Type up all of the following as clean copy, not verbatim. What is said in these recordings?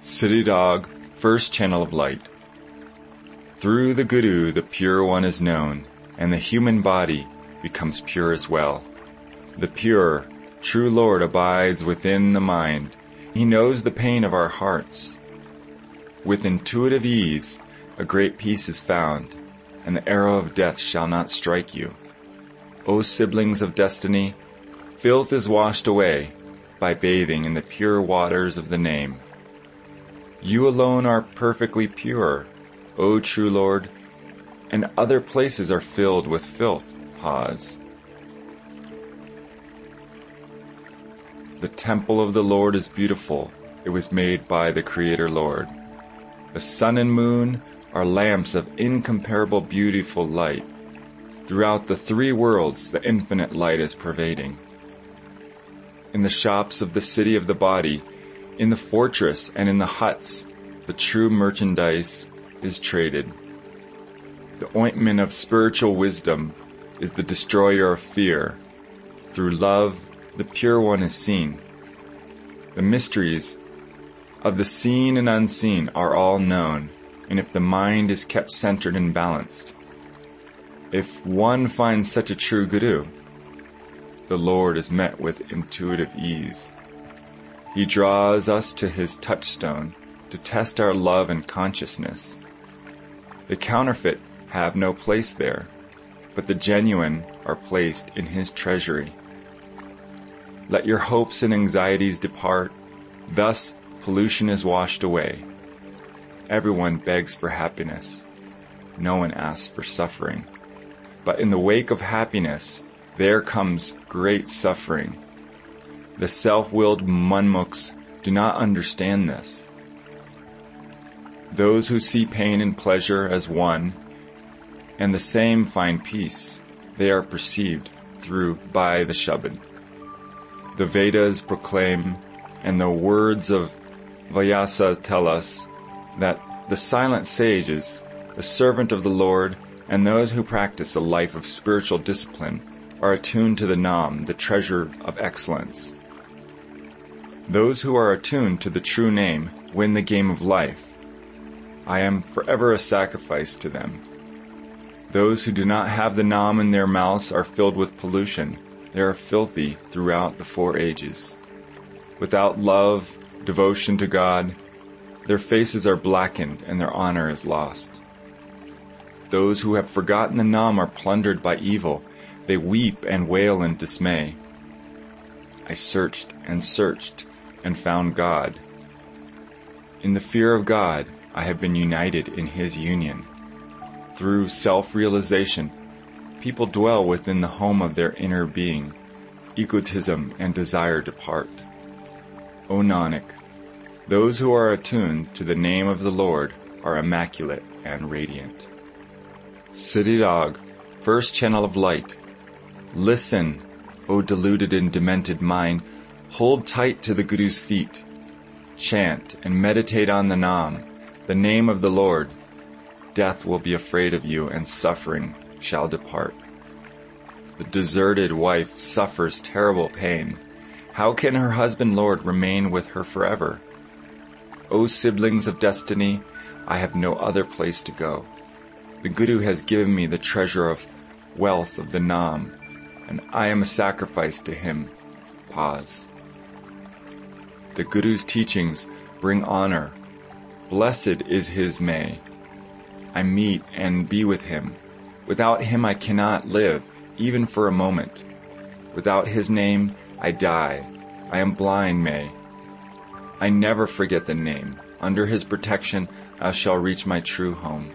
City Dog, first channel of light. Through the Guru, the pure one is known, and the human body becomes pure as well. The pure, true Lord abides within the mind. He knows the pain of our hearts. With intuitive ease, a great peace is found, and the arrow of death shall not strike you. O siblings of destiny, filth is washed away by bathing in the pure waters of the name. You alone are perfectly pure, O true Lord, and other places are filled with filth. Pause. The temple of the Lord is beautiful. It was made by the Creator Lord. The sun and moon are lamps of incomparable beautiful light. Throughout the three worlds, the infinite light is pervading. In the shops of the city of the body, in the fortress and in the huts, the true merchandise is traded. The ointment of spiritual wisdom is the destroyer of fear. Through love, the pure one is seen. The mysteries of the seen and unseen are all known, and if the mind is kept centered and balanced, if one finds such a true Guru, the Lord is met with intuitive ease. He draws us to his touchstone to test our love and consciousness. The counterfeit have no place there, but the genuine are placed in his treasury. Let your hopes and anxieties depart, thus pollution is washed away. Everyone begs for happiness. No one asks for suffering. But in the wake of happiness, there comes great suffering. The self-willed Manmukhs do not understand this. Those who see pain and pleasure as one, and the same find peace, they are perceived through by the Shabad. The Vedas proclaim, and the words of Vyasa tell us, that the silent sages, the servant of the Lord, and those who practice a life of spiritual discipline are attuned to the Nam, the treasure of excellence. Those who are attuned to the true name win the game of life. I am forever a sacrifice to them. Those who do not have the Nam in their mouths are filled with pollution. They are filthy throughout the 4 ages. Without love, devotion to God, their faces are blackened and their honor is lost. Those who have forgotten the Nam are plundered by evil. They weep and wail in dismay. I searched and found God. In the fear of God, I have been united in his union. Through self-realization, people dwell within the home of their inner being. Egotism and desire depart. O Nanak, those who are attuned to the name of the Lord are immaculate and radiant. City Dog, first channel of light. Listen, O deluded and demented mind, hold tight to the Guru's feet. Chant and meditate on the Nam, the name of the Lord. Death will be afraid of you and suffering shall depart. The deserted wife suffers terrible pain. How can her husband Lord remain with her forever? O siblings of destiny, I have no other place to go. The Guru has given me the treasure of wealth of the Nam, and I am a sacrifice to him. Pause. The Guru's teachings bring honor. Blessed is his may. I meet and be with him. Without him I cannot live, even for a moment. Without his name, I die. I am blind, may. I never forget the name. Under his protection, I shall reach my true home.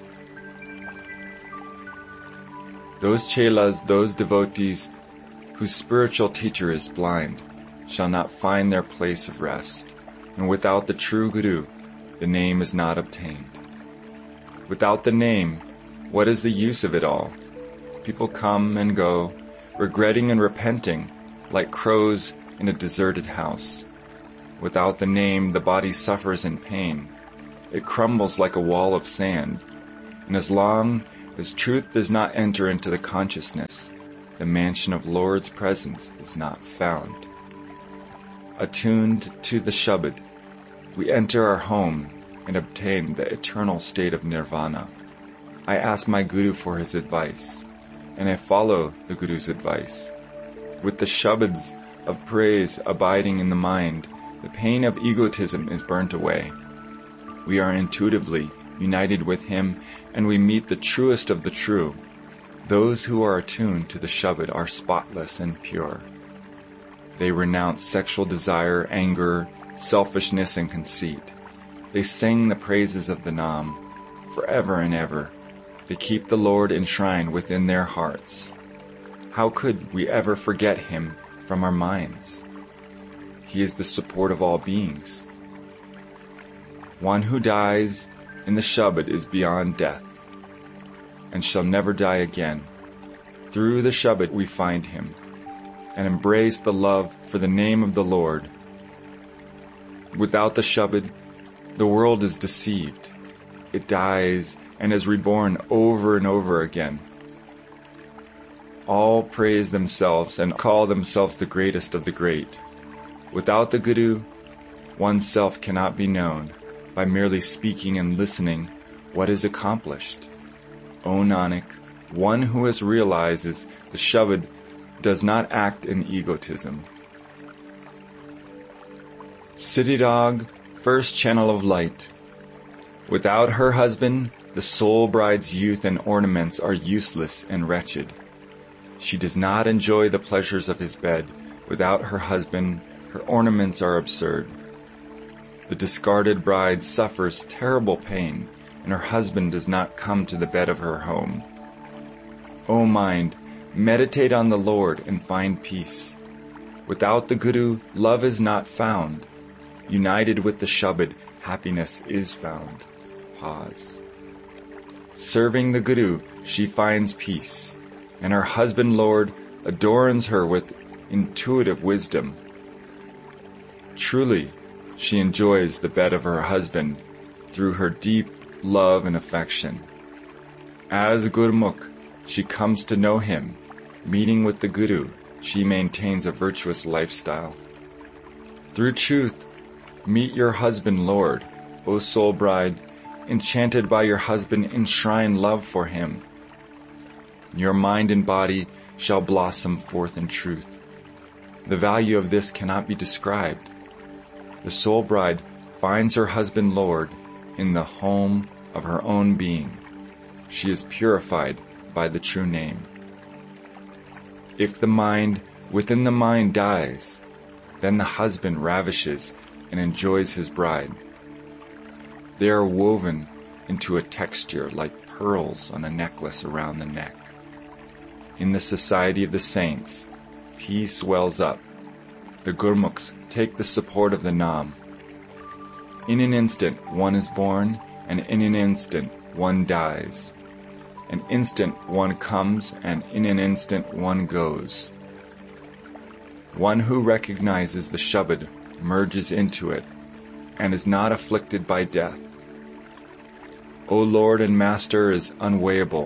Those chelas, those devotees, whose spiritual teacher is blind, shall not find their place of rest. And without the true Guru, the name is not obtained. Without the name, what is the use of it all? People come and go, regretting and repenting, like crows in a deserted house. Without the name, the body suffers in pain. It crumbles like a wall of sand. And as long as truth does not enter into the consciousness, the mansion of Lord's presence is not found. Attuned to the Shabad, we enter our home and obtain the eternal state of nirvana. I ask my Guru for his advice, and I follow the Guru's advice. With the shabads of praise abiding in the mind, the pain of egotism is burnt away. We are intuitively united with him, and we meet the truest of the true. Those who are attuned to the shabad are spotless and pure. They renounce sexual desire, anger, selfishness, and conceit. They sing the praises of the Nam forever and ever. They keep the Lord enshrined within their hearts. How could we ever forget him from our minds? He is the support of all beings. One who dies in the shabad is beyond death, and shall never die again. Through the shabad we find him, and embrace the love for the name of the Lord. Without the shabad, the world is deceived. It dies and is reborn over and over again. All praise themselves and call themselves the greatest of the great. Without the Guru, oneself cannot be known. By merely speaking and listening, what is accomplished? O Nanak, one who has realizes the shabad does not act in egotism. Siddhi Rag, first channel of light. Without her husband, the soul bride's youth and ornaments are useless and wretched. She does not enjoy the pleasures of his bed. Without her husband, her ornaments are absurd. The discarded bride suffers terrible pain, and her husband does not come to the bed of her home. O mind, meditate on the Lord and find peace. Without the Guru, love is not found. United with the shabad, happiness is found. Pause. Serving the Guru, she finds peace, and her husband Lord adorns her with intuitive wisdom. Truly, she enjoys the bed of her husband through her deep love and affection. As Gurmukh, she comes to know him. Meeting with the Guru, she maintains a virtuous lifestyle. Through truth, meet your husband Lord, O soul bride. Enchanted by your husband, enshrine love for him. Your mind and body shall blossom forth in truth. The value of this cannot be described. The soul bride finds her husband Lord in the home of her own being. She is purified by the true name. If the mind within the mind dies, then the husband ravishes and enjoys his bride. They are woven into a texture like pearls on a necklace around the neck. In the society of the saints, peace wells up. The Gurmukhs take the support of the Nam. In an instant one is born, and in an instant one dies. An instant one comes, and in an instant one goes. One who recognizes the shabad merges into it, and is not afflicted by death. O Lord and Master is unweighable.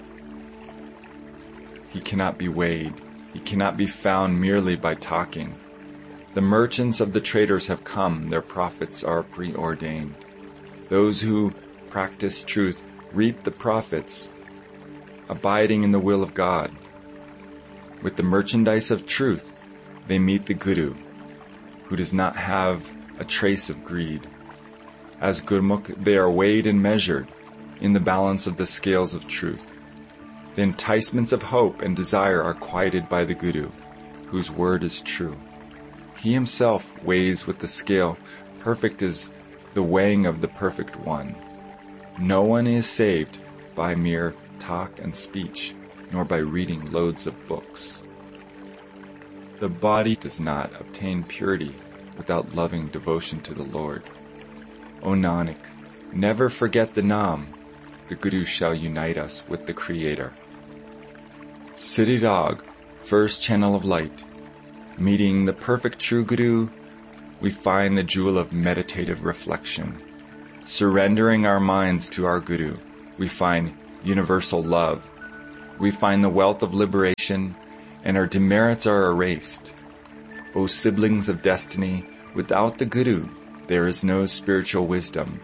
He cannot be weighed. He cannot be found merely by talking. The merchants of the traders have come, their profits are preordained. Those who practice truth reap the profits, abiding in the will of God. With the merchandise of truth, they meet the Guru, who does not have a trace of greed. As Gurmukh, they are weighed and measured in the balance of the scales of truth. The enticements of hope and desire are quieted by the Guru, whose word is true. He himself weighs with the scale. Perfect is the weighing of the perfect one. No one is saved by mere talk and speech, nor by reading loads of books. The body does not obtain purity without loving devotion to the Lord. O Nanak, never forget the Nam. The Guru shall unite us with the Creator. Siddhi Rag, first channel of light. Meeting the perfect true Guru, we find the jewel of meditative reflection. Surrendering our minds to our Guru, we find universal love. We find the wealth of liberation, and our demerits are erased. O siblings of destiny, without the Guru, there is no spiritual wisdom.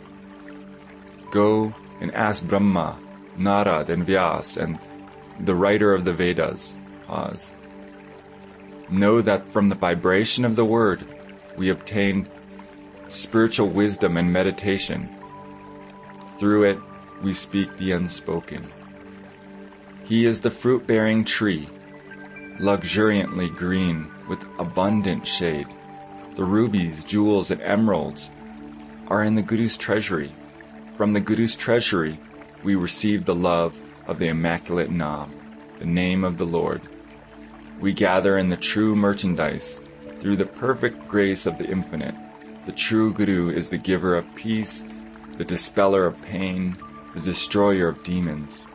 Go and ask Brahma, Narad, and Vyas, and the writer of the Vedas. Pause. Know that from the vibration of the word, we obtain spiritual wisdom and meditation. Through it, we speak the unspoken. He is the fruit-bearing tree, luxuriantly green with abundant shade. The rubies, jewels, and emeralds are in the Guru's treasury. From the Guru's treasury, we receive the love of the Immaculate Naam, the name of the Lord. We gather in the true merchandise through the perfect grace of the Infinite. The true Guru is the giver of peace, the dispeller of pain, the destroyer of demons.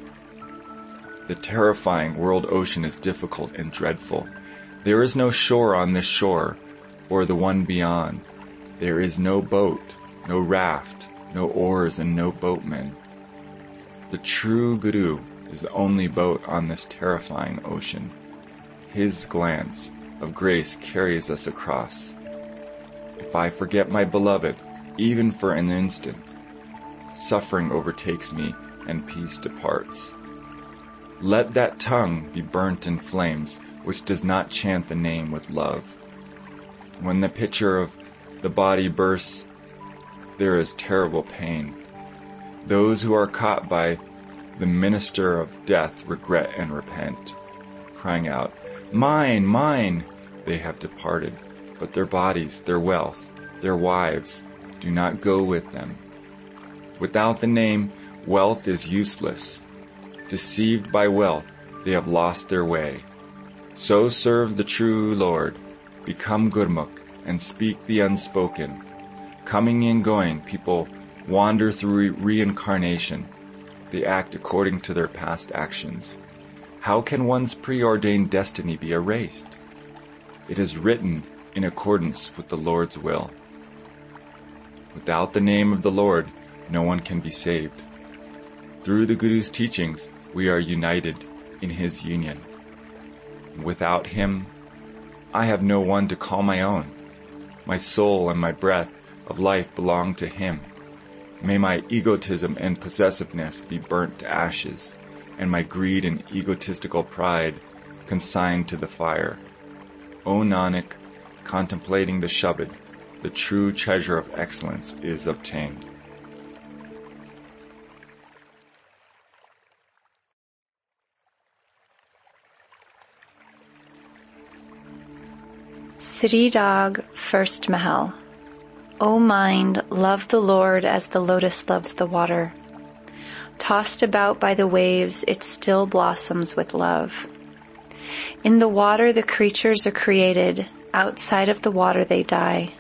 The terrifying world ocean is difficult and dreadful. There is no shore on this shore, or the one beyond. There is no boat, no raft, no oars, and no boatmen. The true Guru is the only boat on this terrifying ocean. His glance of grace carries us across. If I forget my beloved, even for an instant, suffering overtakes me and peace departs. Let that tongue be burnt in flames which does not chant the name with love. When the pitcher of the body bursts, there is terrible pain. Those who are caught by the minister of death regret and repent, crying out, "Mine, mine!" They have departed, but their bodies, their wealth, their wives do not go with them. Without the name, wealth is useless. Deceived by wealth, they have lost their way. So serve the true Lord, become Gurmukh, and speak the unspoken. Coming and going, people wander through reincarnation. They act according to their past actions. How can one's preordained destiny be erased? It is written in accordance with the Lord's will. Without the name of the Lord, no one can be saved. Through the Guru's teachings, we are united in his union. Without him, I have no one to call my own. My soul and my breath of life belong to him. May my egotism and possessiveness be burnt to ashes, and my greed and egotistical pride consigned to the fire. O Nanak, contemplating the Shabad, the true treasure of excellence is obtained. Sri Rag, First Mahal. O mind, love the Lord as the lotus loves the water. Tossed about by the waves, it still blossoms with love. In the water the creatures are created, outside of the water they die.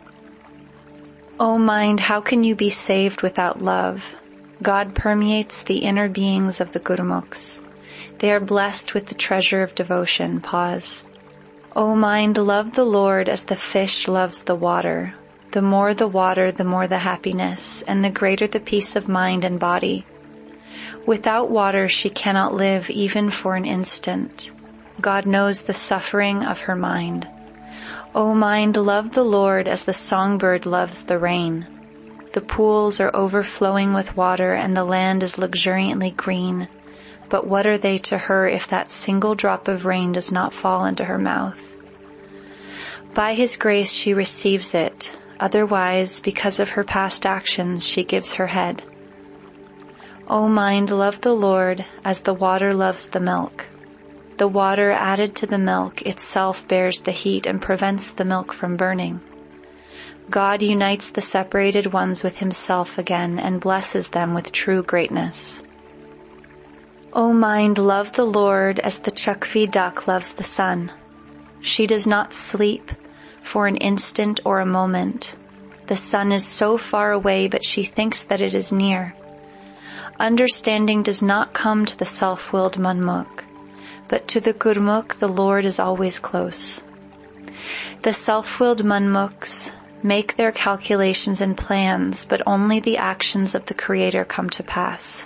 O mind, how can you be saved without love? God permeates the inner beings of the Gurmukhs. They are blessed with the treasure of devotion. Pause. O mind, love the Lord as the fish loves the water. The more the water, the more the happiness, and the greater the peace of mind and body. Without water she cannot live even for an instant. God knows the suffering of her mind. O mind, love the Lord as the songbird loves the rain. The pools are overflowing with water and the land is luxuriantly green. But what are they to her if that single drop of rain does not fall into her mouth? By his grace she receives it. Otherwise, because of her past actions, she gives her head. O mind, love the Lord as the water loves the milk. The water added to the milk itself bears the heat and prevents the milk from burning. God unites the separated ones with himself again and blesses them with true greatness. O mind, love the Lord as the Chakvi duck loves the sun. She does not sleep for an instant or a moment. The sun is so far away, but she thinks that it is near. Understanding does not come to the self-willed Manmukh, but to the Gurmukh the Lord is always close. The self-willed Manmukhs make their calculations and plans, but only the actions of the Creator come to pass.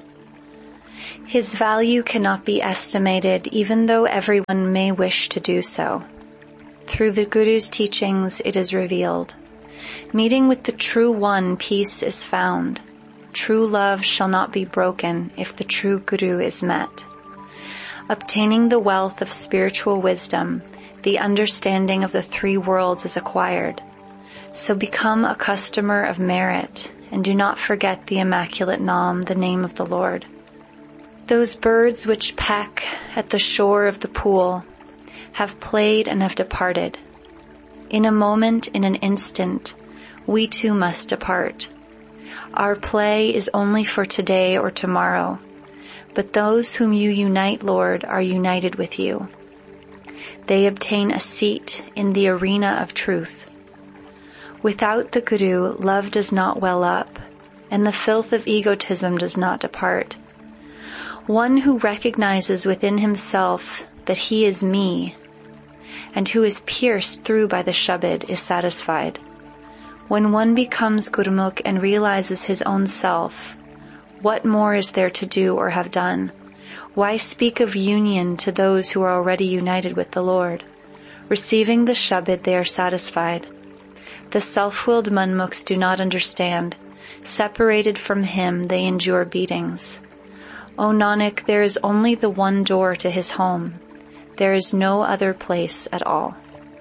His value cannot be estimated, even though everyone may wish to do so. Through the Guru's teachings it is revealed. Meeting with the true one, peace is found. True love shall not be broken if the true Guru is met. Obtaining the wealth of spiritual wisdom, the understanding of the three worlds is acquired. So become a customer of merit, and do not forget the immaculate Nam, the name of the Lord. Those birds which peck at the shore of the pool have played and have departed. In a moment, in an instant, we too must depart. Our play is only for today or tomorrow, but those whom you unite, Lord, are united with you. They obtain a seat in the arena of truth. Without the Guru, love does not well up, and the filth of egotism does not depart. One who recognizes within himself that he is me, and who is pierced through by the Shabad, is satisfied. When one becomes Gurmukh and realizes his own self, what more is there to do or have done? Why speak of union to those who are already united with the Lord? Receiving the Shabad, they are satisfied. The self-willed Manmukhs do not understand. Separated from him, they endure beatings. O Nanak, there is only the one door to his home. There is no other place at all.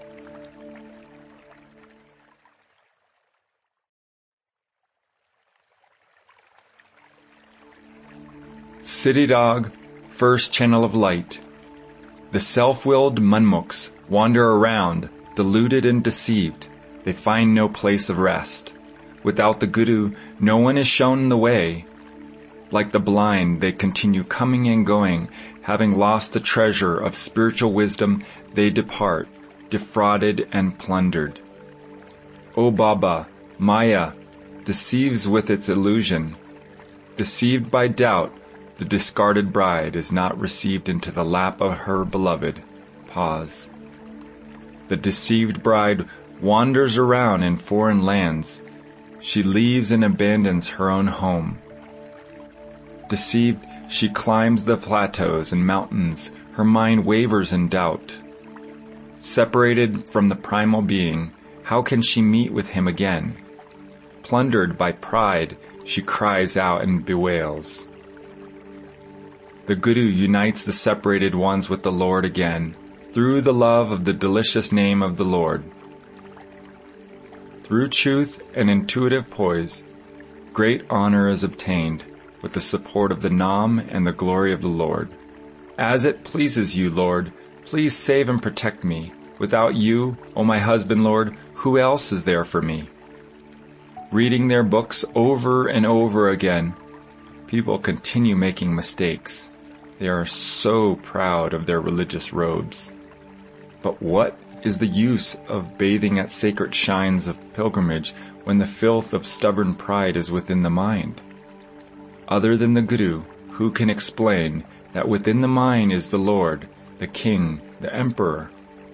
City Dog, first channel of light. The self-willed Manmukhs wander around, deluded and deceived. They find no place of rest. Without the Guru, no one is shown the way. Like the blind, they continue coming and going. Having lost the treasure of spiritual wisdom, they depart, defrauded and plundered. O Baba, Maya deceives with its illusion. Deceived by doubt, the discarded bride is not received into the lap of her beloved. Pause. The deceived bride wanders around in foreign lands. She leaves and abandons her own home. Deceived, she climbs the plateaus and mountains. Her mind wavers in doubt. Separated from the primal being, how can she meet with him again? Plundered by pride, she cries out and bewails. The Guru unites the separated ones with the Lord again, through the love of the delicious name of the Lord. Through truth and intuitive poise, great honor is obtained with the support of the Nam and the glory of the Lord. As it pleases you, Lord, please save and protect me. Without you, O my husband, Lord, who else is there for me? Reading their books over and over again, people continue making mistakes. They are so proud of their religious robes. But what is the use of bathing at sacred shrines of pilgrimage when the filth of stubborn pride is within the mind? Other than the Guru, who can explain that within the mind is the Lord, the King, the Emperor?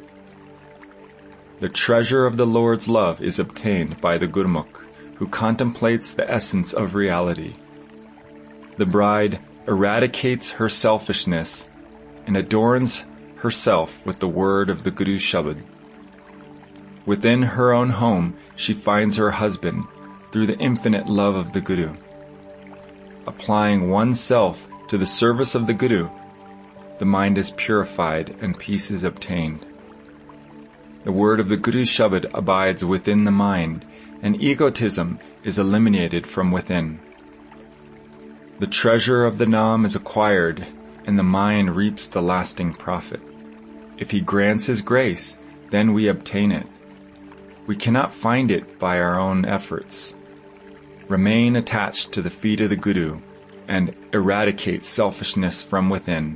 The treasure of the Lord's love is obtained by the Gurmukh, who contemplates the essence of reality. The bride eradicates her selfishness and adorns herself with the word of the Guru Shabad. Within her own home, she finds her husband through the infinite love of the Guru. Applying oneself to the service of the Guru, the mind is purified and peace is obtained. The word of the Guru Shabad abides within the mind, and egotism is eliminated from within. The treasure of the Nam is acquired, and the mind reaps the lasting profit. If he grants his grace, then we obtain it. We cannot find it by our own efforts. Remain attached to the feet of the Guru, and eradicate selfishness from within.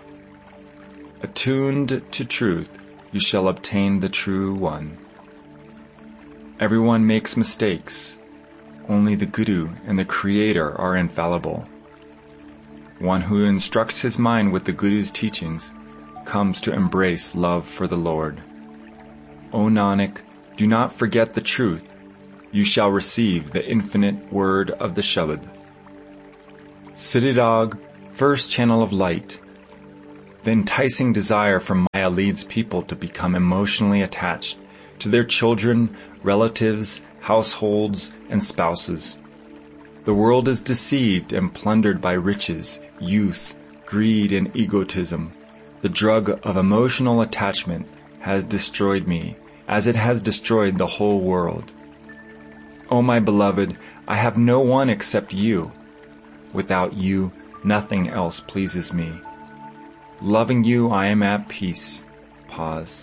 Attuned to truth, you shall obtain the true one. Everyone makes mistakes. Only the Guru and the Creator are infallible. One who instructs his mind with the Guru's teachings comes to embrace love for the Lord. O Nanak, do not forget the truth. You shall receive the infinite word of the Shabad. City Dog, first channel of light. The enticing desire for Maya leads people to become emotionally attached to their children, relatives, households, and spouses. The world is deceived and plundered by riches, youth, greed, and egotism. The drug of emotional attachment has destroyed me, as it has destroyed the whole world. O my beloved, I have no one except you. Without you, nothing else pleases me. Loving you, I am at peace. Pause.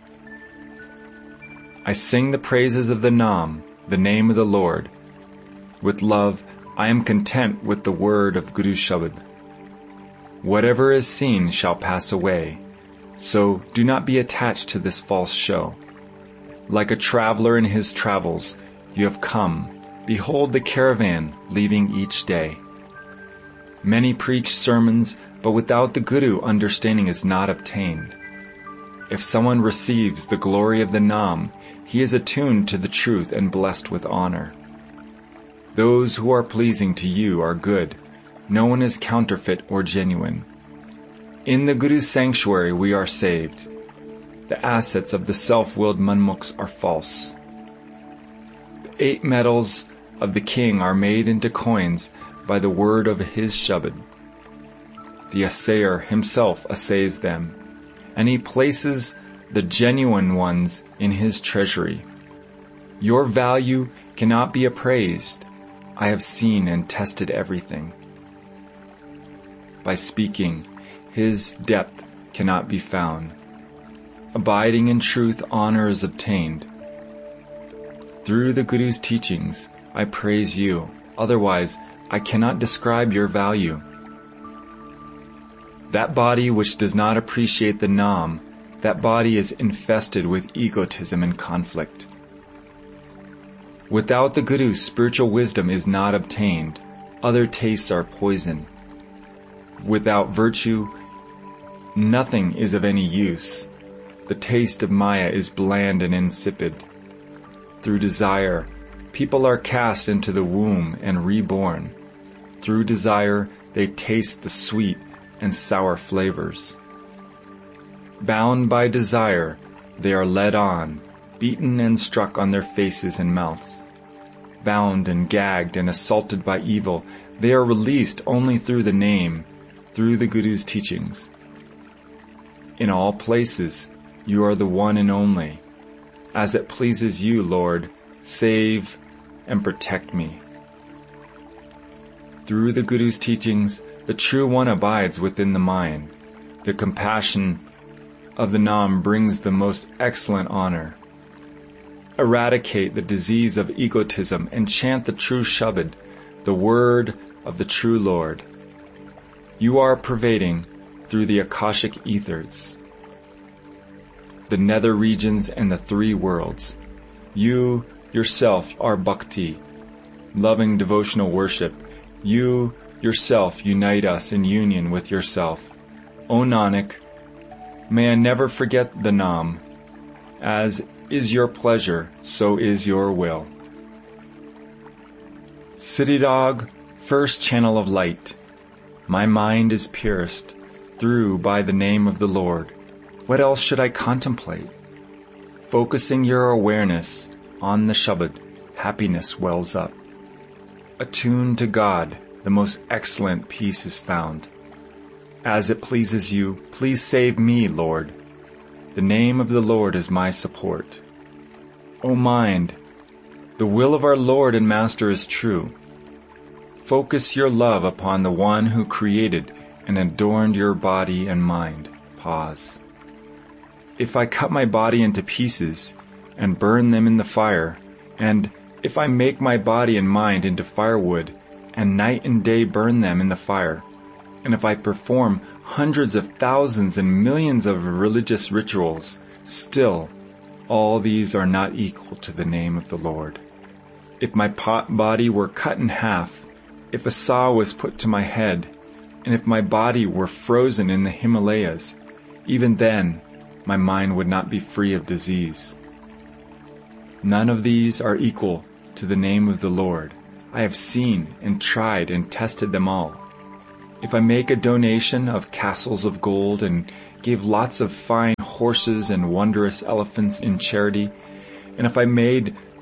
I sing the praises of the Nam, the name of the Lord. With love, I am content with the word of Guru Shabad. Whatever is seen shall pass away, so do not be attached to this false show. Like a traveler in his travels, you have come. Behold the caravan leaving each day. Many preach sermons, but without the Guru, understanding is not obtained. If someone receives the glory of the Nam, he is attuned to the truth and blessed with honor. Those who are pleasing to you are good. No one is counterfeit or genuine. In the Guru's sanctuary we are saved. The assets of the self-willed manmukhs are false. The 8 metals of the king are made into coins by the word of his Shabad. The assayer himself assays them, and he places the genuine ones in his treasury. Your value cannot be appraised. I have seen and tested everything. By speaking, his depth cannot be found. Abiding in truth, honor is obtained. Through the Guru's teachings, I praise you. Otherwise, I cannot describe your value. That body which does not appreciate the Nam, that body is infested with egotism and conflict. Without the Guru, spiritual wisdom is not obtained. Other tastes are poison. Without virtue, nothing is of any use. The taste of Maya is bland and insipid. Through desire, people are cast into the womb and reborn. Through desire, they taste the sweet and sour flavors. Bound by desire, they are led on, beaten and struck on their faces and mouths. Bound and gagged and assaulted by evil, they are released only through the name, through the Guru's teachings. In all places, you are the one and only. As it pleases you, Lord, save and protect me. Through the Guru's teachings, the true one abides within the mind. The compassion of the Nam brings the most excellent honor. Eradicate the disease of egotism and chant the true Shabad, the word of the true Lord. You are pervading through the Akashic ethers, the nether regions and the 3 worlds. You yourself are bhakti, loving devotional worship. You yourself unite us in union with yourself. O Nanak, may I never forget the Nam. As is your pleasure, so is your will. Siddhidog, first channel of light. My mind is pierced through by the name of the Lord. What else should I contemplate? Focusing your awareness on the Shabad, happiness wells up. Attuned to God, the most excellent peace is found. As it pleases you, please save me, Lord. The name of the Lord is my support. O mind, the will of our Lord and Master is true. Focus your love upon the one who created and adorned your body and mind. Pause. If I cut my body into pieces and burn them in the fire, and if I make my body and mind into firewood, and night and day burn them in the fire, and if I perform hundreds of thousands and millions of religious rituals, still all these are not equal to the name of the Lord. If my body were cut in half, if a saw was put to my head, and if my body were frozen in the Himalayas, even then my mind would not be free of disease. None of these are equal to the name of the Lord. I have seen and tried and tested them all. If I make a donation of castles of gold and gave lots of fine horses and wondrous elephants in charity, and if I made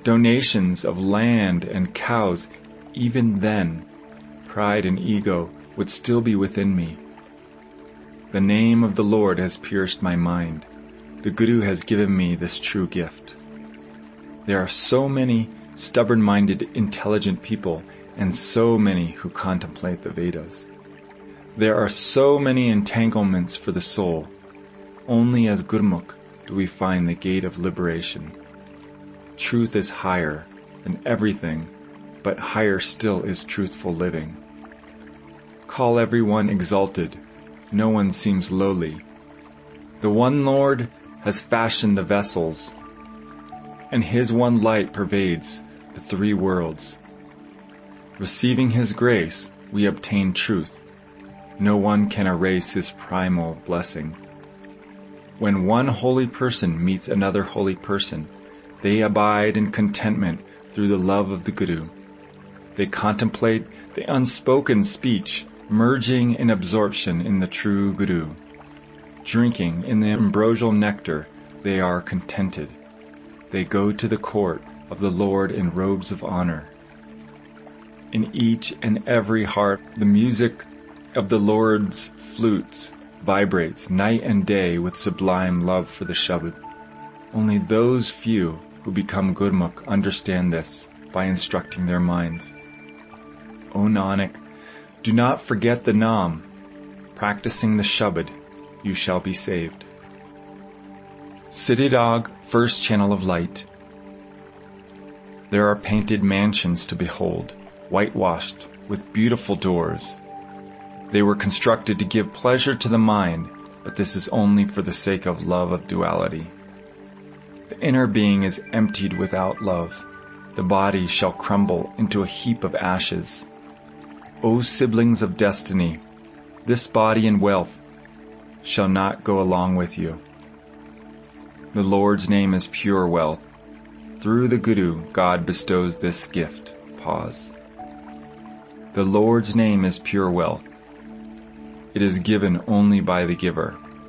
donations of land and cows, even then, pride and ego would still be within me. The name of the Lord has pierced my mind. The Guru has given me this true gift. There are so many stubborn-minded, intelligent people, and so many who contemplate the Vedas. There are so many entanglements for the soul. Only as Gurmukh do we find the gate of liberation. Truth is higher than everything, but higher still is truthful living. Call everyone exalted. No one seems lowly. The one Lord has fashioned the vessels, and His one light pervades the three worlds. Receiving His grace, we obtain truth. No one can erase His primal blessing. When one holy person meets another holy person, they abide in contentment through the love of the Guru. They contemplate the unspoken speech, merging in absorption in the true Guru. Drinking in the ambrosial nectar, they are contented. They go to the court of the Lord in robes of honor. In each and every heart, the music of the Lord's flutes vibrates night and day with sublime love for the Shabad. Only those few who become Gurmukh understand this by instructing their minds. O Nanak, do not forget the Naam. Practicing the Shabad, you shall be saved. Siddhidagh, first channel of light. There are painted mansions to behold, whitewashed with beautiful doors. They were constructed to give pleasure to the mind, but this is only for the sake of love of duality. The inner being is emptied without love. The body shall crumble into a heap of ashes. O siblings of destiny, this body and wealth shall not go along with you. The Lord's name is pure wealth. Through the Guru, God bestows this gift. Pause. The Lord's name is pure wealth. It is given only by the giver.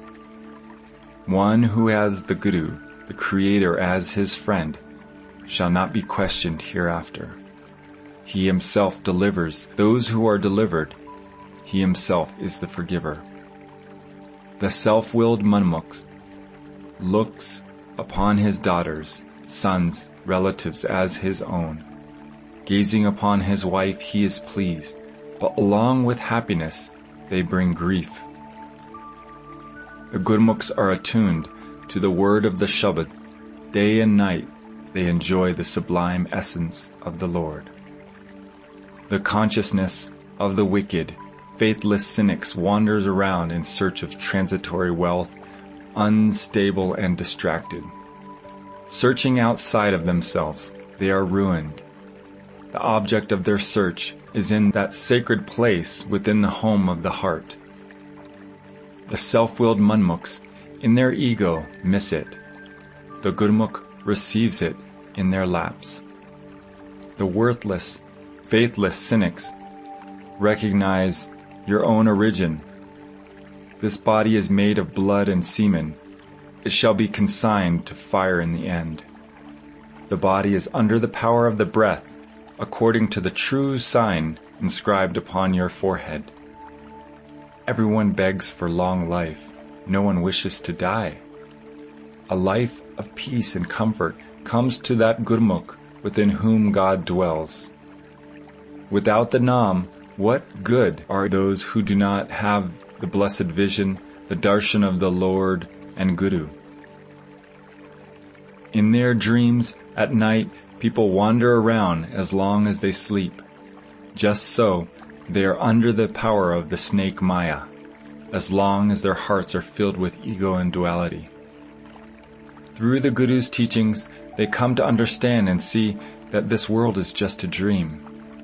One who has the Guru, the Creator, as his friend, shall not be questioned hereafter. He himself delivers those who are delivered. He himself is the forgiver. The self-willed Manmukh looks upon his daughters, sons, relatives as his own. Gazing upon his wife, he is pleased, but along with happiness, they bring grief. The Gurmukhs are attuned to the word of the Shabad. Day and night, they enjoy the sublime essence of the Lord. The consciousness of the wicked, faithless cynics wanders around in search of transitory wealth, unstable and distracted. Searching outside of themselves, they are ruined. The object of their search is in that sacred place within the home of the heart. The self-willed Manmukhs, in their ego, miss it. The Gurmukh receives it in their laps. The worthless, faithless cynics recognize your own origin. This body is made of blood and semen. It shall be consigned to fire in the end. The body is under the power of the breath, according to the true sign inscribed upon your forehead. Everyone begs for long life. No one wishes to die. A life of peace and comfort comes to that Gurmukh within whom God dwells. Without the Naam, what good are those who do not have the blessed vision, the darshan of the Lord and Guru? In their dreams at night, people wander around as long as they sleep. Just so, they are under the power of the snake Maya, as long as their hearts are filled with ego and duality. Through the Guru's teachings, they come to understand and see that this world is just a dream.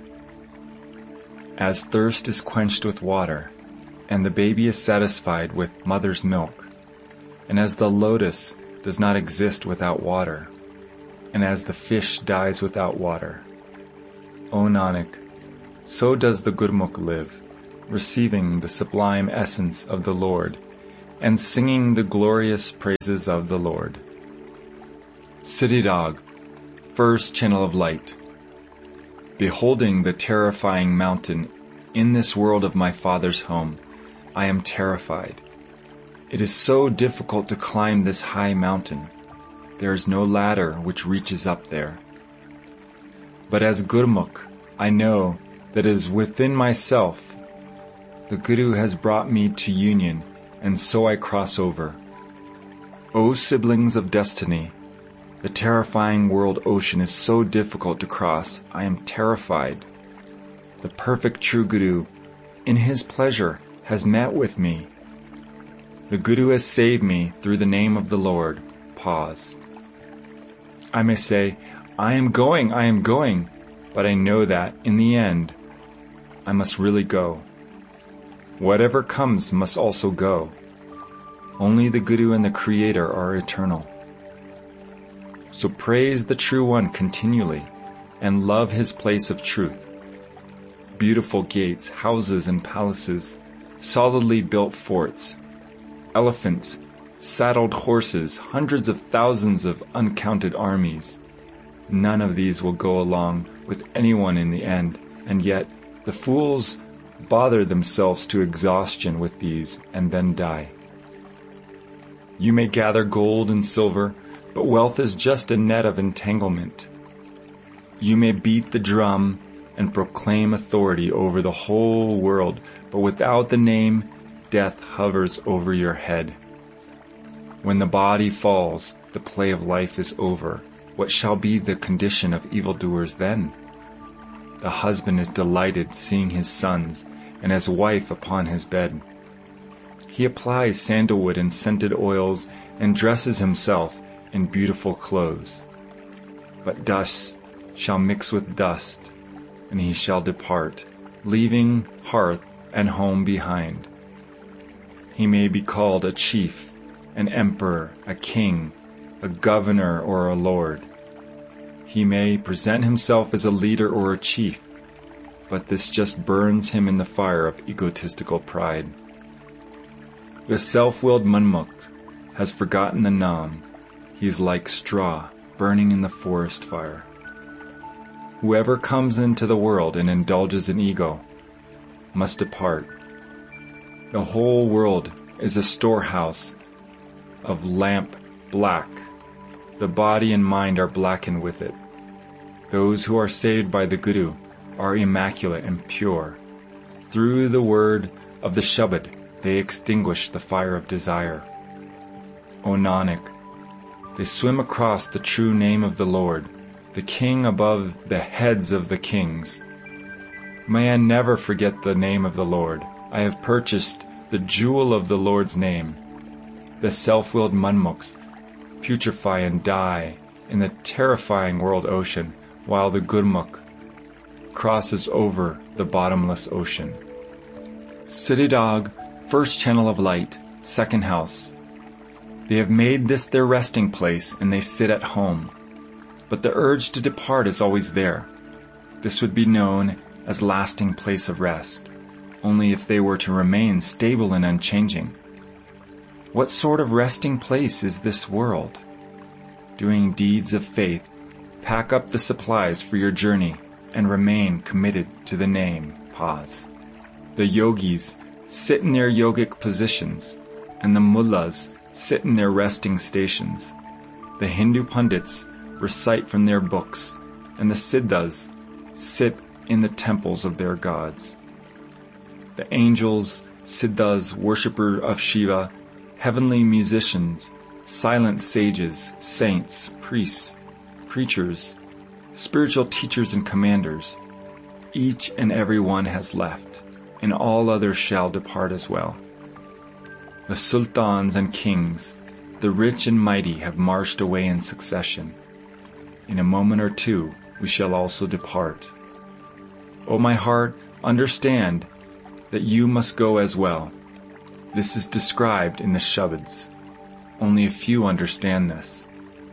As thirst is quenched with water, and the baby is satisfied with mother's milk, and as the lotus does not exist without water, and as the fish dies without water, O Nanak, so does the Gurmukh live, receiving the sublime essence of the Lord, and singing the glorious praises of the Lord. Siddhidagh, first channel of light. Beholding the terrifying mountain in this world of my Father's home, I am terrified. It is so difficult to climb this high mountain. There is no ladder which reaches up there. But as Gurmukh, I know that it is within myself. The Guru has brought me to union, and so I cross over. O siblings of destiny, the terrifying world ocean is so difficult to cross, I am terrified. The perfect true Guru, in his pleasure, has met with me. The Guru has saved me through the name of the Lord. Pause. I may say, I am going, but I know that, in the end, I must really go. Whatever comes must also go. Only the Guru and the Creator are eternal. So praise the True One continually, and love his place of truth. Beautiful gates, houses and palaces, solidly built forts, elephants, saddled horses, hundreds of thousands of uncounted armies. None of these will go along with anyone in the end, and yet the fools bother themselves to exhaustion with these and then die. You may gather gold and silver, but wealth is just a net of entanglement. You may beat the drum and proclaim authority over the whole world, but without the name, death hovers over your head. When the body falls, the play of life is over. What shall be the condition of evildoers then? The husband is delighted seeing his sons and his wife upon his bed. He applies sandalwood and scented oils and dresses himself in beautiful clothes. But dust shall mix with dust, and he shall depart, leaving hearth and home behind. He may be called a chief, an emperor, a king, a governor, or a lord. He may present himself as a leader or a chief, but this just burns him in the fire of egotistical pride. The self-willed Manmukh has forgotten the Nam. He is like straw burning in the forest fire. Whoever comes into the world and indulges in ego must depart. The whole world is a storehouse of lamp black. The body and mind are blackened with it. Those who are saved by the Guru are immaculate and pure. Through the word of the Shabad, they extinguish the fire of desire. O Nanak, they swim across the true name of the Lord, the King above the heads of the kings. May I never forget the name of the Lord. I have purchased the jewel of the Lord's name. The self-willed Manmukhs putrefy and die in the terrifying world ocean, while the Gurmukh crosses over the bottomless ocean. Siddhidog, first channel of light, second house. They have made this their resting place, and they sit at home. But the urge to depart is always there. This would be known as lasting place of rest, only if they were to remain stable and unchanging. What sort of resting place is this world? Doing deeds of faith, pack up the supplies for your journey, and remain committed to the name. Pause. The yogis sit in their yogic positions, and the mullahs sit in their resting stations. The Hindu pundits recite from their books, and the siddhas sit in the temples of their gods. The angels, siddhas, worshipper of Shiva, heavenly musicians, silent sages, saints, priests, preachers, spiritual teachers and commanders, each and every one has left, and all others shall depart as well. The sultans and kings, the rich and mighty have marched away in succession. In a moment or two we shall also depart. O my heart, understand that you must go as well. This is described in the Shabads. Only a few understand this.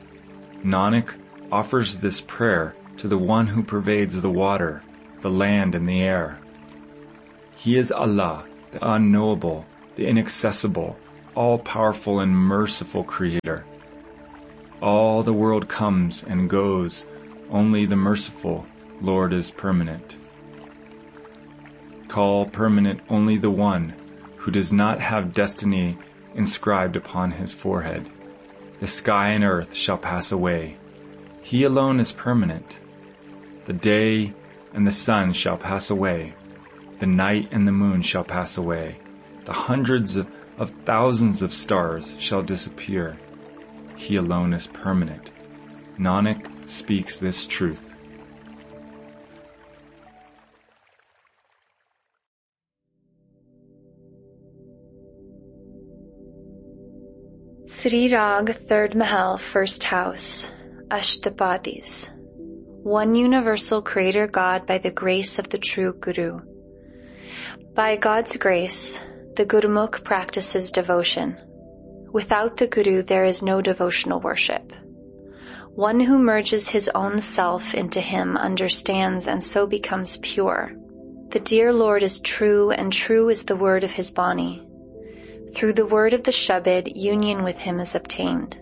Nanak offers this prayer to the one who pervades the water, the land, and the air. He is Allah, the unknowable, the inaccessible, all-powerful and merciful Creator. All the world comes and goes, only the merciful Lord is permanent. Call permanent only the one who does not have destiny inscribed upon his forehead. The sky and earth shall pass away. He alone is permanent. The day and the sun shall pass away. The night and the moon shall pass away. The hundreds of thousands of stars shall disappear. He alone is permanent. Nanak speaks this truth. Sri Rag, third Mahal, first house, Ashtapadis. One universal creator God by the grace of the true Guru. By God's grace, the Gurumukh practices devotion. Without the Guru, there is no devotional worship. One who merges his own self into him understands and so becomes pure. The dear Lord is true, and true is the word of his Bani. Through the word of the Shabad, union with him is obtained.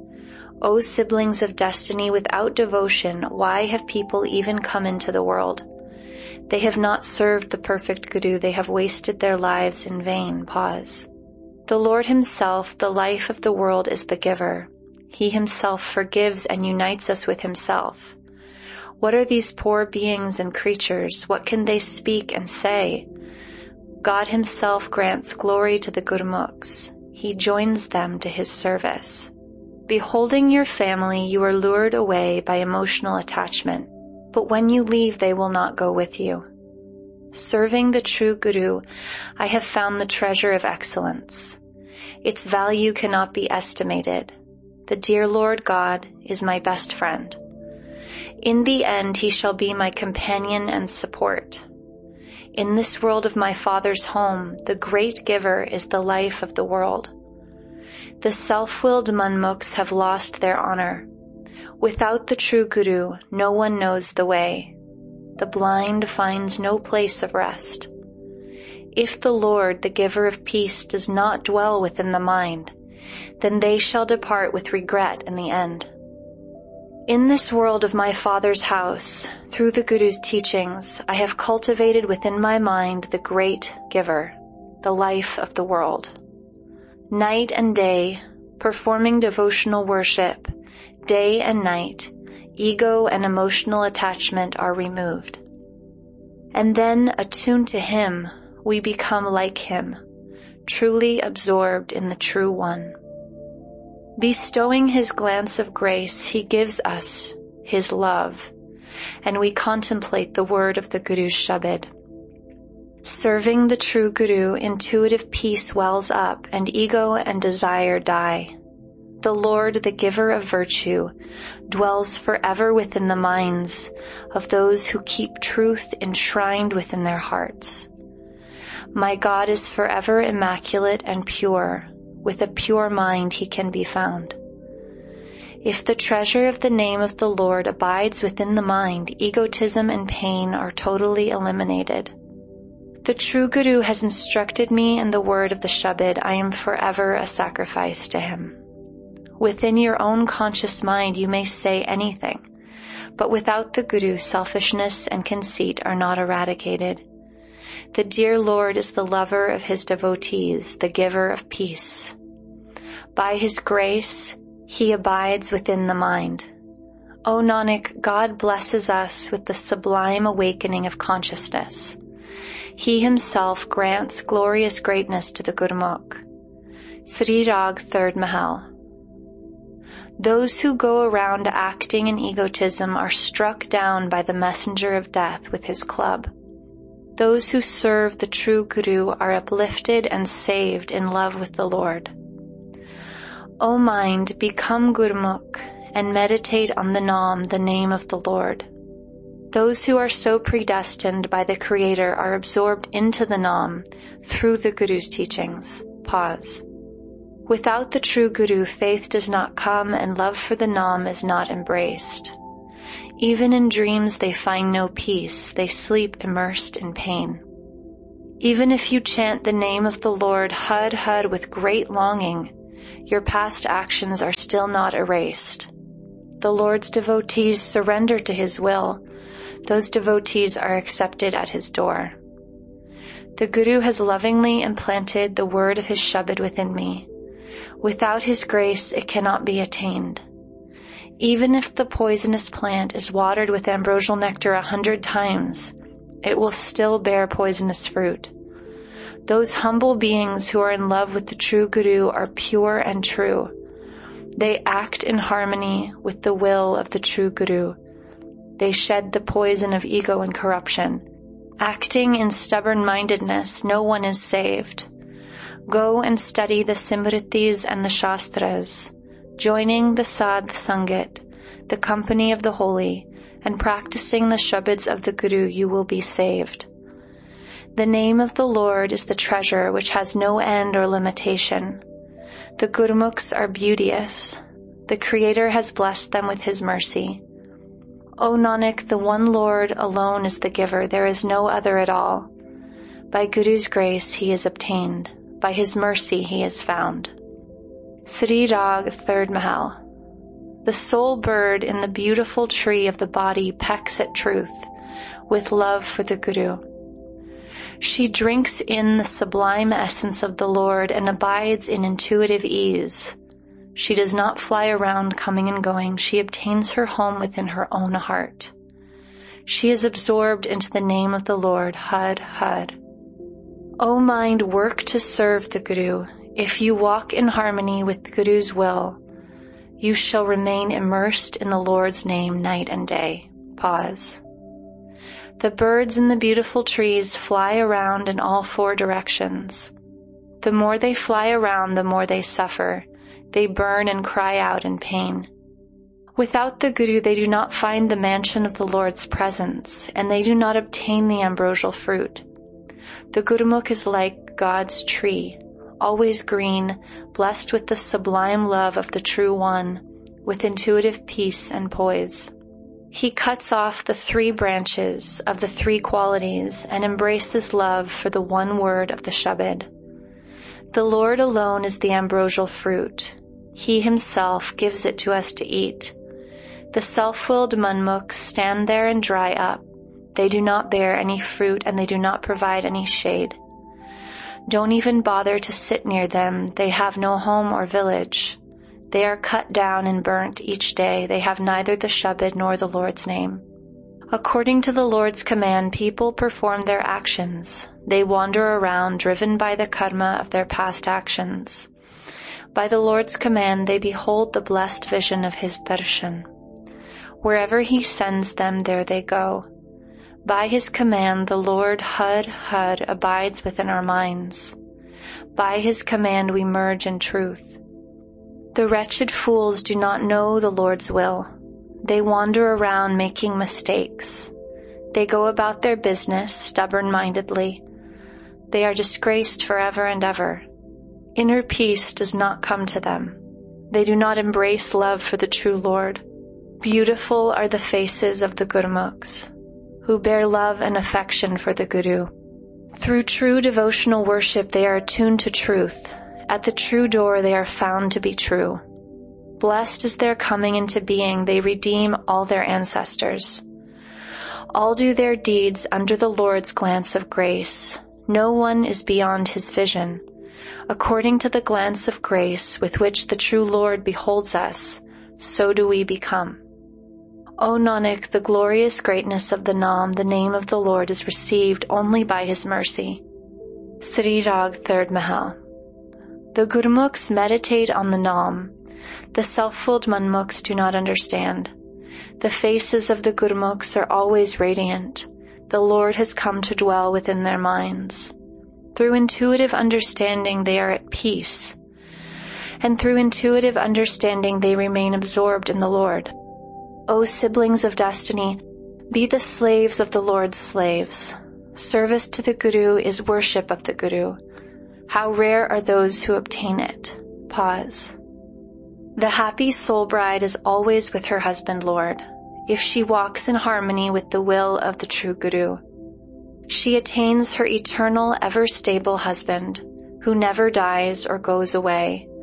O siblings of destiny, without devotion, why have people even come into the world? They have not served the perfect Guru, they have wasted their lives in vain. Pause. The Lord himself, the life of the world, is the giver. He himself forgives and unites us with himself. What are these poor beings and creatures? What can they speak and say? God himself grants glory to the Gurumukhs. He joins them to his service. Beholding your family, you are lured away by emotional attachment, but when you leave, they will not go with you. Serving the true Guru, I have found the treasure of excellence. Its value cannot be estimated. The dear Lord God is my best friend. In the end, he shall be my companion and support. In this world of my Father's home, the great giver is the life of the world. The self-willed Manmukhs have lost their honor. Without the true Guru, no one knows the way. The blind finds no place of rest. If the Lord, the giver of peace, does not dwell within the mind, then they shall depart with regret in the end. In this world of my Father's house, through the Guru's teachings, I have cultivated within my mind the great giver, the life of the world. Night and day, performing devotional worship, day and night, ego and emotional attachment are removed. And then, attuned to him, we become like him, truly absorbed in the true one. Bestowing his glance of grace, he gives us his love, and we contemplate the word of the Guru's Shabad. Serving the true Guru, intuitive peace wells up, and ego and desire die. The Lord, the giver of virtue, dwells forever within the minds of those who keep truth enshrined within their hearts. My God is forever immaculate and pure. With a pure mind he can be found. If the treasure of the name of the Lord abides within the mind, egotism and pain are totally eliminated. The true Guru has instructed me in the word of the Shabad. I am forever a sacrifice to him. Within your own conscious mind you may say anything, but without the Guru, selfishness and conceit are not eradicated. The dear Lord is the lover of his devotees, the giver of peace. By his grace, he abides within the mind. O Nanak, God blesses us with the sublime awakening of consciousness. He himself grants glorious greatness to the Gurumukh. Sri Rag, third Mahal. Those who go around acting in egotism are struck down by the messenger of death with his club. Those who serve the true Guru are uplifted and saved in love with the Lord. O mind, become Gurumukh and meditate on the Naam, the name of the Lord. Those who are so predestined by the Creator are absorbed into the Naam through the Guru's teachings. Pause. Without the true Guru, faith does not come and love for the Naam is not embraced. Even in dreams they find no peace, they sleep immersed in pain. Even if you chant the name of the Lord hud hud with great longing, your past actions are still not erased. The Lord's devotees surrender to His will. Those devotees are accepted at His door. The Guru has lovingly implanted the word of his Shabad within me. Without his grace, it cannot be attained. Even if the poisonous plant is watered with ambrosial nectar 100 times, it will still bear poisonous fruit. Those humble beings who are in love with the true Guru are pure and true. They act in harmony with the will of the true Guru. They shed the poison of ego and corruption. Acting in stubborn-mindedness, no one is saved. Go and study the Simritis and the Shastras, joining the Sadh Sangat, the company of the holy, and practicing the Shabads of the Guru, you will be saved. The name of the Lord is the treasure which has no end or limitation. The Gurmukhs are beauteous. The Creator has blessed them with His mercy. O Nanak, the one Lord alone is the giver. There is no other at all. By Guru's grace he is obtained. By his mercy he is found. Sri Rag, 3rd Mahal. The soul bird in the beautiful tree of the body pecks at truth with love for the Guru. She drinks in the sublime essence of the Lord and abides in intuitive ease. She does not fly around coming and going. She obtains her home within her own heart. She is absorbed into the name of the Lord, Had, Had. O mind, work to serve the Guru. If you walk in harmony with the Guru's will, you shall remain immersed in the Lord's name night and day. Pause. The birds in the beautiful trees fly around in all 4 directions. The more they fly around, the more they suffer. They burn and cry out in pain. Without the Guru, they do not find the mansion of the Lord's presence, and they do not obtain the ambrosial fruit. The Gurumukh is like God's tree, always green, blessed with the sublime love of the True One, with intuitive peace and poise. He cuts off the 3 branches of the 3 qualities and embraces love for the one word of the Shabad. The Lord alone is the ambrosial fruit. He Himself gives it to us to eat. The self-willed manmukhs stand there and dry up. They do not bear any fruit and they do not provide any shade. Don't even bother to sit near them. They have no home or village. They are cut down and burnt each day. They have neither the Shabad nor the Lord's name. According to the Lord's command, people perform their actions. They wander around, driven by the karma of their past actions. By the Lord's command, they behold the blessed vision of His darshan. Wherever He sends them, there they go. By His command, the Lord Had, Had abides within our minds. By His command, we merge in truth. The wretched fools do not know the Lord's will. They wander around making mistakes. They go about their business stubborn-mindedly. They are disgraced forever and ever. Inner peace does not come to them. They do not embrace love for the true Lord. Beautiful are the faces of the Gurmukhs, who bear love and affection for the Guru. Through true devotional worship they are attuned to truth. At the true door they are found to be true. Blessed is their coming into being. They redeem all their ancestors. All do their deeds under the Lord's glance of grace. No one is beyond His vision. According to the glance of grace with which the true Lord beholds us, so do we become. O Nanak, the glorious greatness of the Naam, the name of the Lord, is received only by His mercy. Sri Rag, 3rd Mahal. The Gurmukhs meditate on the Naam. The self-willed manmukhs do not understand. The faces of the Gurmukhs are always radiant. The Lord has come to dwell within their minds. Through intuitive understanding they are at peace, and through intuitive understanding they remain absorbed in the Lord. O siblings of destiny, be the slaves of the Lord's slaves. Service to the Guru is worship of the Guru. How rare are those who obtain it. Pause. The happy soul bride is always with her husband Lord, if she walks in harmony with the will of the true Guru. She attains her eternal, ever-stable husband, who never dies or goes away.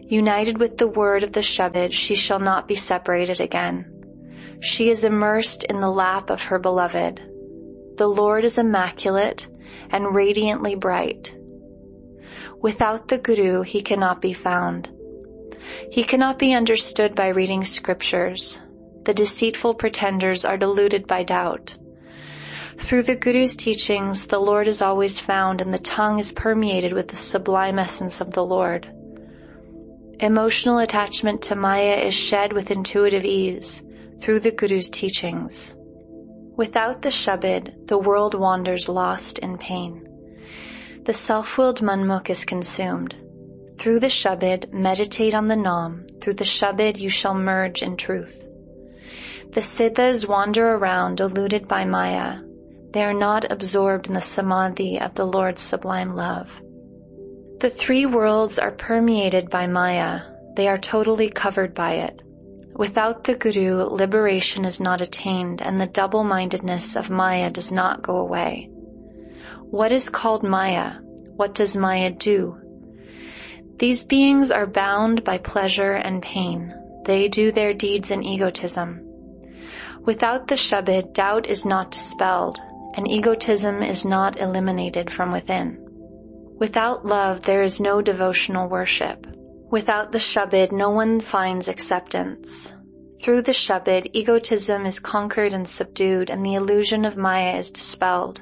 United with the word of the Shabad, she shall not be separated again. She is immersed in the lap of her beloved. The Lord is immaculate and radiantly bright. Without the Guru, he cannot be found. He cannot be understood by reading scriptures. The deceitful pretenders are deluded by doubt. Through the Guru's teachings, the Lord is always found, and the tongue is permeated with the sublime essence of the Lord. Emotional attachment to Maya is shed with intuitive ease through the Guru's teachings. Without the Shabad, the world wanders lost in pain. The self-willed Manmukh is consumed. Through the Shabad, meditate on the Naam. Through the Shabad, you shall merge in truth. The Siddhas wander around, deluded by Maya. They are not absorbed in the Samadhi of the Lord's sublime love. The three worlds are permeated by Maya. They are totally covered by it. Without the Guru, liberation is not attained, and the double-mindedness of Maya does not go away. What is called Maya? What does Maya do? These beings are bound by pleasure and pain. They do their deeds in egotism. Without the Shabad, doubt is not dispelled, and egotism is not eliminated from within. Without love, there is no devotional worship. Without the Shabad, no one finds acceptance. Through the Shabad, egotism is conquered and subdued, and the illusion of Maya is dispelled.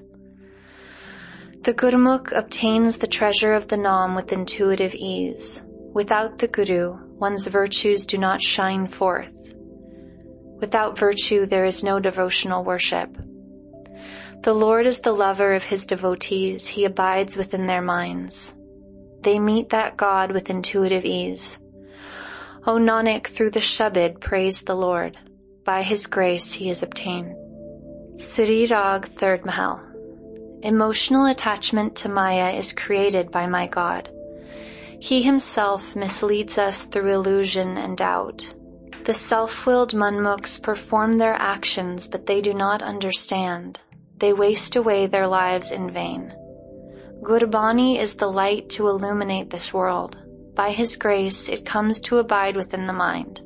The Gurmukh obtains the treasure of the Naam with intuitive ease. Without the Guru, one's virtues do not shine forth. Without virtue, there is no devotional worship. The Lord is the lover of his devotees. He abides within their minds. They meet that God with intuitive ease. O Nanak, through the Shabad, praise the Lord. By his grace he is obtained. Sri Rag, Third Mahal. Emotional attachment to Maya is created by my God. He himself misleads us through illusion and doubt. The self-willed Manmukhs perform their actions, but they do not understand. They waste away their lives in vain. Gurbani is the light to illuminate this world. By his grace, it comes to abide within the mind.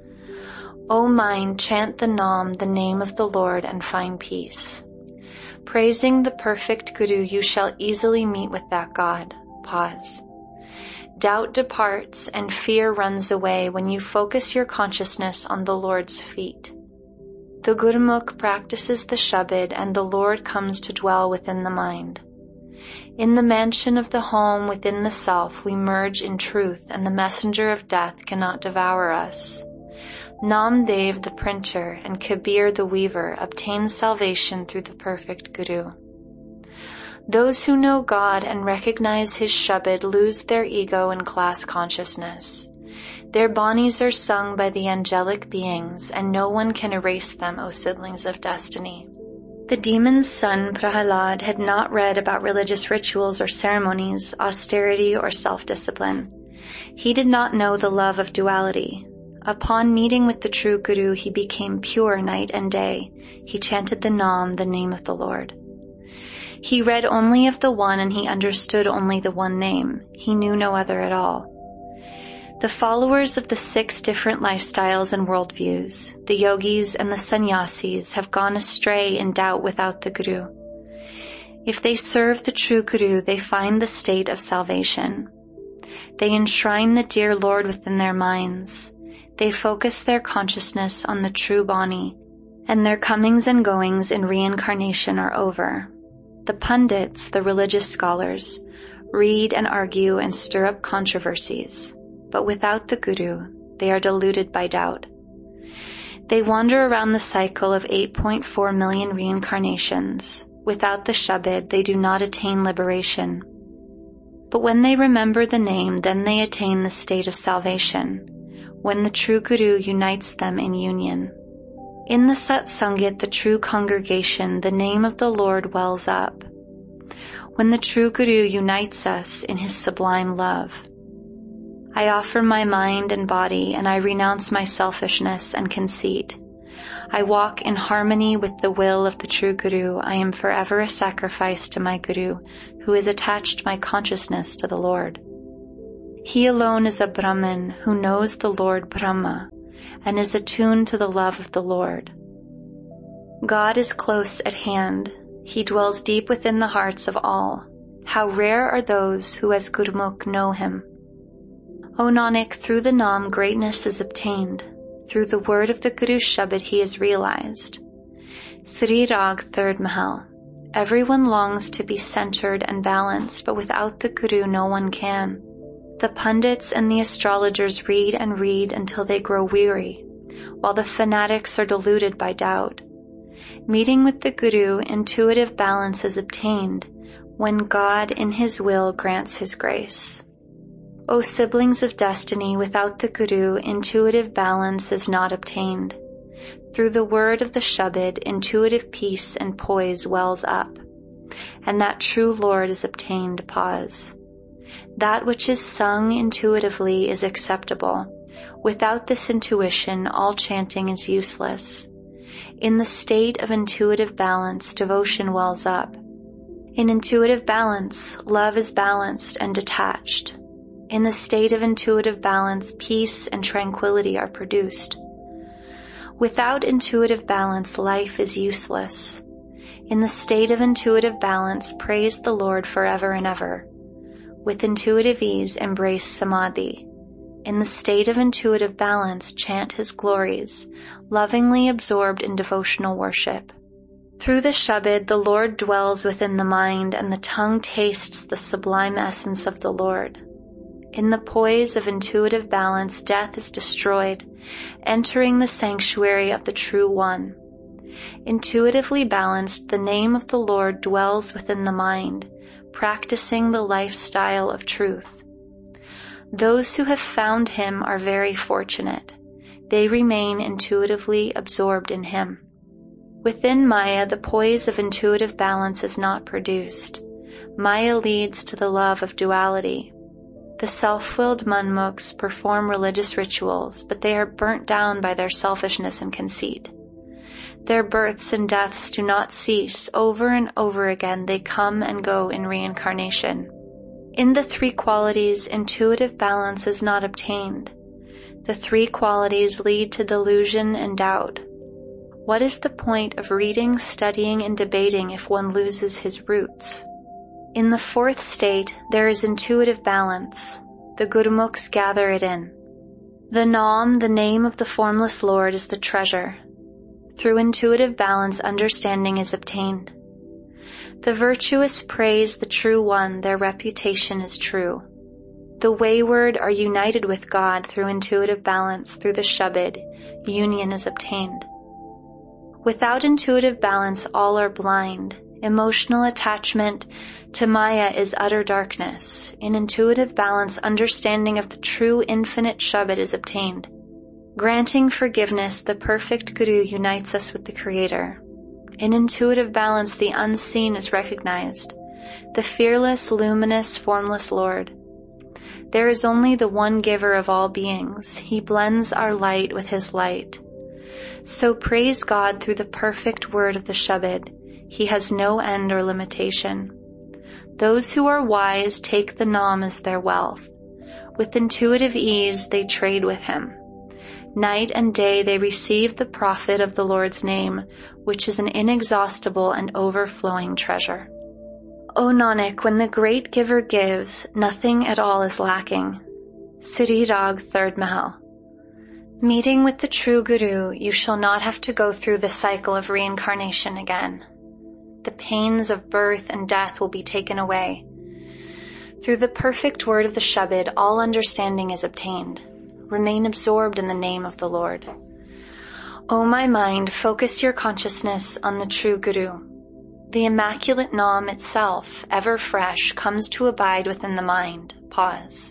O mind, chant the Naam, the name of the Lord, and find peace. Praising the perfect Guru, you shall easily meet with that God. Pause. Doubt departs and fear runs away when you focus your consciousness on the Lord's feet. The Gurmukh practices the Shabad, and the Lord comes to dwell within the mind. In the mansion of the home within the self, we merge in truth, and the messenger of death cannot devour us. Namdev the printer and Kabir the weaver obtain salvation through the perfect Guru. Those who know God and recognize his Shabad lose their ego and class consciousness. Their banis are sung by the angelic beings, and no one can erase them, O siblings of destiny. The demon's son, Prahalad, had not read about religious rituals or ceremonies, austerity or self-discipline. He did not know the love of duality. Upon meeting with the true Guru, he became pure night and day. He chanted the Naam, the name of the Lord. He read only of the one, and he understood only the one name. He knew no other at all. The followers of the 6 different lifestyles and worldviews, the yogis and the sannyasis, have gone astray in doubt without the Guru. If they serve the true Guru, they find the state of salvation. They enshrine the dear Lord within their minds. They focus their consciousness on the true Bani, and their comings and goings in reincarnation are over. The pundits, the religious scholars, read and argue and stir up controversies. But without the Guru, they are deluded by doubt. They wander around the cycle of 8.4 million reincarnations. Without the Shabad, they do not attain liberation. But when they remember the name, then they attain the state of salvation, when the true Guru unites them in union. In the Satsangit, the true congregation, the name of the Lord wells up. When the true Guru unites us in his sublime love. I offer my mind and body, and I renounce my selfishness and conceit. I walk in harmony with the will of the true Guru. I am forever a sacrifice to my Guru, who has attached my consciousness to the Lord. He alone is a Brahmin who knows the Lord Brahma and is attuned to the love of the Lord. God is close at hand. He dwells deep within the hearts of all. How rare are those who as Gurmukh know him. O Nanak, through the Naam greatness is obtained. Through the word of the Guru's Shabad he is realized. Sri Rag, third Mahal. Everyone longs to be centered and balanced, but without the Guru no one can. The pundits and the astrologers read and read until they grow weary, while the fanatics are deluded by doubt. Meeting with the Guru, intuitive balance is obtained when God in his will grants his grace. O siblings of destiny, without the Guru, intuitive balance is not obtained. Through the word of the Shabad, intuitive peace and poise wells up, and that true Lord is obtained. Pause. That which is sung intuitively is acceptable. Without this intuition, all chanting is useless. In the state of intuitive balance, devotion wells up. In intuitive balance, love is balanced and detached. In the state of intuitive balance, peace and tranquility are produced. Without intuitive balance, life is useless. In the state of intuitive balance, praise the Lord forever and ever. With intuitive ease, embrace Samadhi. In the state of intuitive balance, chant his glories, lovingly absorbed in devotional worship. Through the Shabad, the Lord dwells within the mind, and the tongue tastes the sublime essence of the Lord. In the poise of intuitive balance, death is destroyed, entering the sanctuary of the True One. Intuitively balanced, the name of the Lord dwells within the mind, practicing the lifestyle of truth. Those who have found him are very fortunate. They remain intuitively absorbed in him. Within Maya, the poise of intuitive balance is not produced. Maya leads to the love of duality. The self-willed Manmukhs perform religious rituals, but they are burnt down by their selfishness and conceit. Their births and deaths do not cease. Over and over again they come and go in reincarnation. In the three qualities, intuitive balance is not obtained. The three qualities lead to delusion and doubt. What is the point of reading, studying, and debating if one loses his roots? In the fourth state, there is intuitive balance. The Gurmukhs gather it in. The Naam, the name of the formless Lord, is the treasure. Through intuitive balance, understanding is obtained. The virtuous praise the True One, their reputation is true. The wayward are united with God through intuitive balance. Through the Shabad, union is obtained. Without intuitive balance, all are blind. Emotional attachment to Maya is utter darkness. In intuitive balance, understanding of the true infinite Shabad is obtained. Granting forgiveness, the perfect Guru unites us with the Creator. In intuitive balance, the unseen is recognized. The fearless, luminous, formless Lord. There is only the one giver of all beings. He blends our light with his light. So praise God through the perfect word of the Shabad. He has no end or limitation. Those who are wise take the Naam as their wealth. With intuitive ease they trade with him. Night and day they receive the profit of the Lord's name, which is an inexhaustible and overflowing treasure. O Nanak, when the great giver gives, nothing at all is lacking. Sri Rag, third Mahal. Meeting with the true Guru, you shall not have to go through the cycle of reincarnation again. The pains of birth and death will be taken away. Through the perfect word of the Shabad, all understanding is obtained. Remain absorbed in the name of the Lord. O my mind, focus your consciousness on the true Guru. The immaculate Naam itself, ever fresh, comes to abide within the mind. Pause.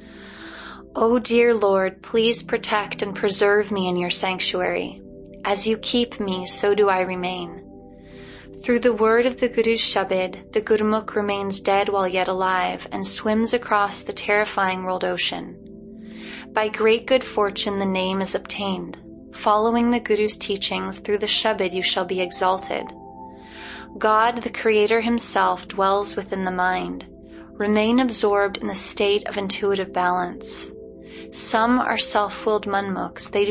O dear Lord, please protect and preserve me in your sanctuary. As you keep me, so do I remain. Through the word of the Guru's Shabad, the Gurmukh remains dead while yet alive and swims across the terrifying world ocean. By great good fortune the name is obtained. Following the Guru's teachings, through the Shabad you shall be exalted. God, the Creator himself, dwells within the mind. Remain absorbed in the state of intuitive balance. Some are self-willed munmuks. They do